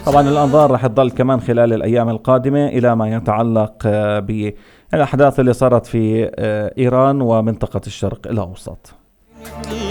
طبعا الأنظار رح تظل كمان خلال الأيام القادمة إلى ما يتعلق بالأحداث اللي صارت في إيران ومنطقة الشرق الأوسط.